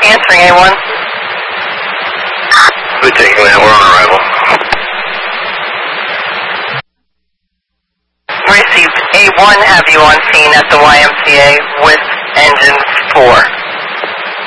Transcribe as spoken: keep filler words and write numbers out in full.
answering A one. We're taking that. We're on arrival. Received A one, have you on scene at the Y M C A with engine four.